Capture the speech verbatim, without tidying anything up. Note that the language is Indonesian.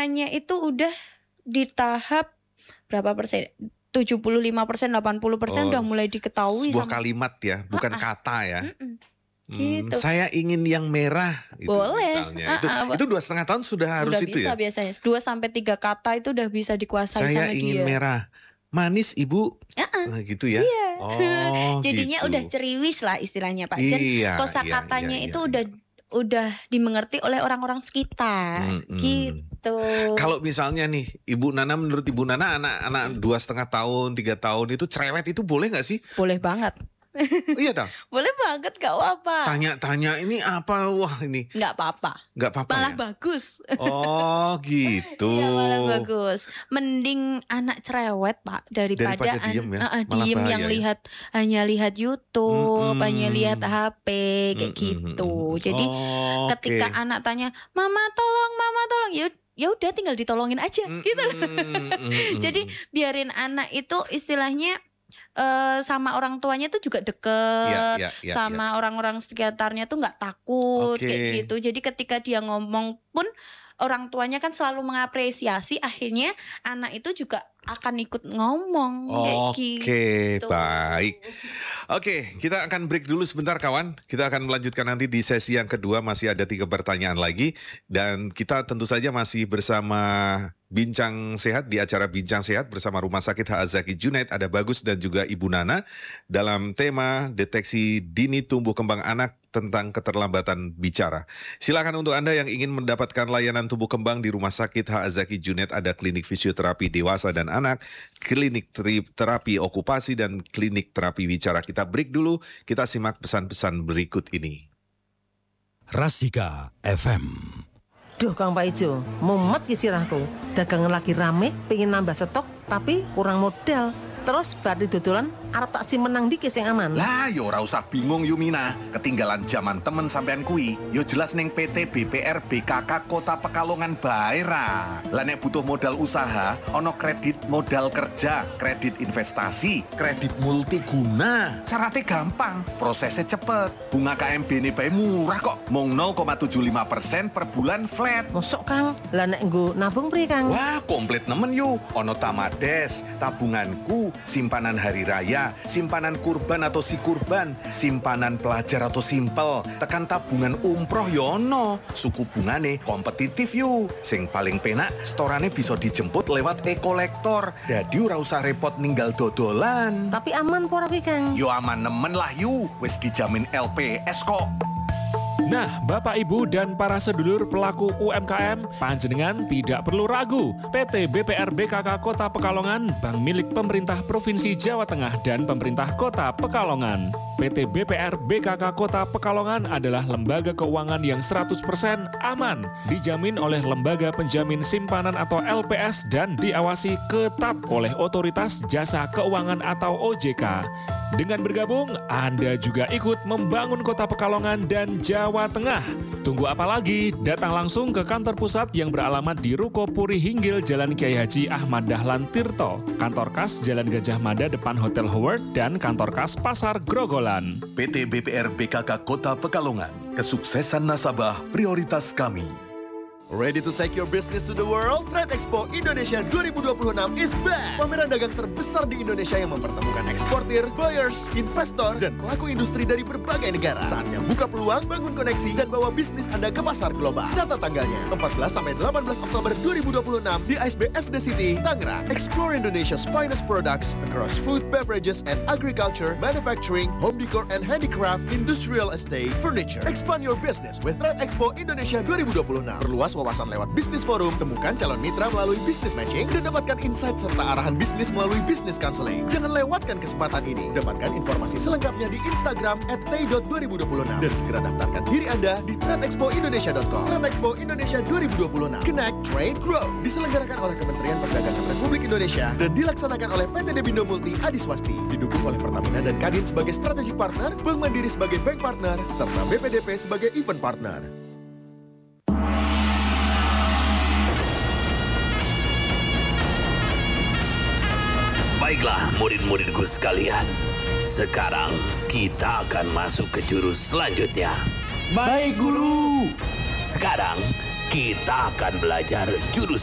keuangannya itu udah di tahap berapa persen? tujuh puluh lima persen, delapan puluh persen Oh, udah mulai diketahui sebuah sama kalimat ya, bukan Ah, ah. kata ya. Mm-mm. Hmm, Gitu. saya ingin yang merah itu Boleh. misalnya. Ah, Itu ah, Ba- itu dua setengah tahun sudah harus udah itu bisa ya. biasanya dua sampai tiga kata itu udah bisa dikuasai Saya sama ingin dia. merah. Manis Ibu. Ah, ah. Nah, gitu ya. Iya. Oh, Jadinya gitu. udah ceriwis lah istilahnya Pak. Dan Iya, kosakatanya iya, iya, itu iya, udah iya. udah dimengerti oleh orang-orang sekitar. Mm-mm. Gitu. Kalau misalnya nih, Ibu Nana, menurut Ibu Nana, anak-anak dua setengah tahun, tiga tahun itu cerewet itu boleh nggak sih? Boleh banget. Oh, iya tak? Boleh banget, gak apa-apa. Tanya-tanya ini apa? Wah ini Nggak apa-apa. nggak apa-apa Malah ya? bagus. Oh gitu. Iya, malah bagus. Mending anak cerewet Pak daripada, Daripada an- diem ya, uh, uh, malah diem bahaya yang ya. lihat hanya lihat YouTube, Mm-mm. hanya lihat H P kayak Mm-mm. gitu. Jadi Oh, ketika oke. anak tanya, "Mama tolong, Mama tolong." Ya ya udah tinggal ditolongin aja gitu loh. Mm-mm. Jadi biarin anak itu istilahnya eh, sama orang tuanya tuh juga deket, Iya, iya, iya, sama orang-orang sekitarnya tuh nggak takut Oke. kayak gitu. Jadi ketika dia ngomong pun orang tuanya kan selalu mengapresiasi, akhirnya anak itu juga akan ikut ngomong kayak Oke, gitu. baik. Oke, kita akan break dulu sebentar kawan. Kita akan melanjutkan nanti di sesi yang kedua, masih ada tiga pertanyaan lagi. Dan kita tentu saja masih bersama Bincang Sehat di acara Bincang Sehat bersama Rumah Sakit H A Zaki Junaid. Ada Bagus dan juga Ibu Nana dalam tema deteksi dini tumbuh kembang anak tentang keterlambatan bicara. Silakan untuk Anda yang ingin mendapatkan layanan tumbuh kembang di Rumah Sakit H A Zaki Junaid, ada klinik fisioterapi dewasa dan anak, klinik tri- terapi okupasi, dan klinik terapi bicara. Kita break dulu, kita simak pesan-pesan berikut ini. Rasika F M. Duh Kang Pak Ijo, mumet ki sirahku. Dagangan lagi rame, pengen nambah stok, tapi kurang modal. Terus bari dodolan arep tak simenang dikit sing aman. Lah yo ora usah bingung Yumina, ketinggalan zaman temen sampean kui. Yo jelas ning P T B P R B K K Kota Pekalongan bae ra. Lah nek butuh modal usaha, ono kredit modal kerja, kredit investasi, kredit multiguna. Syaratnya gampang, prosesnya cepet. Bunga K M B ini bae murah kok. Mung nol koma tujuh lima persen per bulan flat. Mosok Kang, lah nek nggo nabung pri Kang? Wah, komplit nemen yuk. Ono Tamades, tabunganku, simpanan hari raya, simpanan kurban atau si kurban, simpanan pelajar atau simpel, tekan tabungan umroh yono. Suku bungane kompetitif yuk. Sing paling penak, storane bisa dijemput lewat e-kolektor. Jadi ora usah repot ninggal dodolan. Tapi aman pora ki Kang? Yo aman nemen lah yuk, wis dijamin L P S kok. Nah, Bapak Ibu dan para sedulur pelaku U M K M, panjenengan tidak perlu ragu. P T B P R B K K Kota Pekalongan, bank milik pemerintah Provinsi Jawa Tengah dan pemerintah Kota Pekalongan. P T B P R B K K Kota Pekalongan adalah lembaga keuangan yang seratus persen aman, dijamin oleh Lembaga Penjamin Simpanan atau L P S dan diawasi ketat oleh Otoritas Jasa Keuangan atau O J K. Dengan bergabung, Anda juga ikut membangun Kota Pekalongan dan Jawa Tengah. Tunggu apa lagi? Datang langsung ke kantor pusat yang beralamat di Ruko Puri Hinggil, Jalan Kiai Haji Ahmad Dahlan Tirto, kantor kas Jalan Gajah Mada depan Hotel Howard, dan kantor kas Pasar Grogolan. P T B P R B K K Kota Pekalongan, kesuksesan nasabah prioritas kami. Ready to take your business to the world? Trade Expo Indonesia dua ribu dua puluh enam is back! Pameran dagang terbesar di Indonesia yang mempertemukan eksportir, buyers, investor, dan pelaku industri dari berbagai negara. Saatnya buka peluang, bangun koneksi, dan bawa bisnis Anda ke pasar global. Catat tanggalnya, empat belas sampai delapan belas Oktober dua ribu dua puluh enam di I S B S D City, Tangerang. Explore Indonesia's finest products across food, beverages, and agriculture, manufacturing, home decor and handicraft, industrial estate, furniture. Expand your business with Trade Expo Indonesia dua ribu dua puluh enam. Perluas wawasan lewat bisnis forum, temukan calon mitra melalui bisnis matching, dan dapatkan insight serta arahan bisnis melalui bisnis counseling. Jangan lewatkan kesempatan ini. Dapatkan informasi selengkapnya di Instagram at tay dot dua ribu dua puluh enam dan segera daftarkan diri Anda di trade expo indonesia dot com. Trade Expo Indonesia dua ribu dua puluh enam. Connect, Trade, Grow. Diselenggarakan oleh Kementerian Perdagangan Republik Indonesia dan dilaksanakan oleh P T Debindo Multi Adiswasti. Didukung oleh Pertamina dan Kadin sebagai strategic partner, Bank Mandiri sebagai bank partner, serta B P D P sebagai event partner. Baiklah murid-muridku sekalian, sekarang kita akan masuk ke jurus selanjutnya. Baik, Guru! Sekarang kita akan belajar jurus